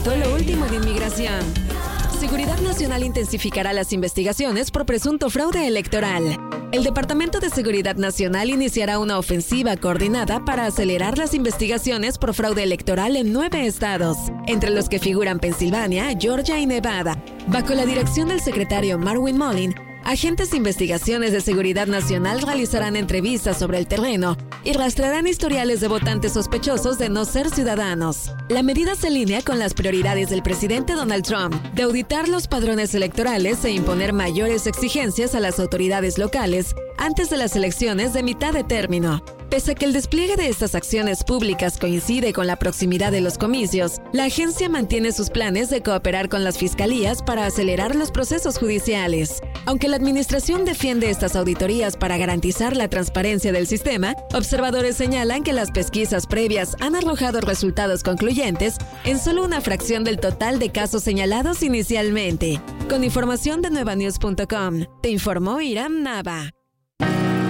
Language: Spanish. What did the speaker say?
Momento, lo último de inmigración. Seguridad Nacional intensificará las investigaciones por presunto fraude electoral. El Departamento de Seguridad Nacional iniciará una ofensiva coordinada para acelerar las investigaciones por fraude electoral en 9 estados, entre los que figuran Pensilvania, Georgia y Nevada. Bajo la dirección del secretario Marwin Mullin, agentes de investigaciones de seguridad nacional realizarán entrevistas sobre el terreno y rastrearán historiales de votantes sospechosos de no ser ciudadanos. La medida se alinea con las prioridades del presidente Donald Trump de auditar los padrones electorales e imponer mayores exigencias a las autoridades locales antes de las elecciones de mitad de término. Pese a que el despliegue de estas acciones públicas coincide con la proximidad de los comicios, la agencia mantiene sus planes de cooperar con las fiscalías para acelerar los procesos judiciales. Aunque la administración defiende estas auditorías para garantizar la transparencia del sistema, observadores señalan que las pesquisas previas han arrojado resultados concluyentes en solo una fracción del total de casos señalados inicialmente. Con información de nuevanews.com, te informó Iram Nava.